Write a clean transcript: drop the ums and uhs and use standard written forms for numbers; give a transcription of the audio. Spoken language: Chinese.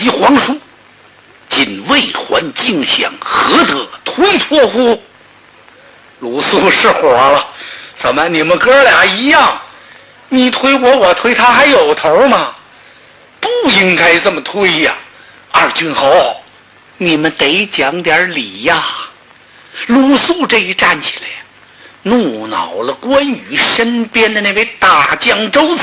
击皇叔，今为还荆襄，何得推脱乎？鲁肃是火了，怎么你们哥俩一样？你推我，我推他，还有头吗？不应该这么推呀！二郡侯，你们得讲点理呀！鲁肃这一站起来，怒恼了关羽身边的那位大将周子。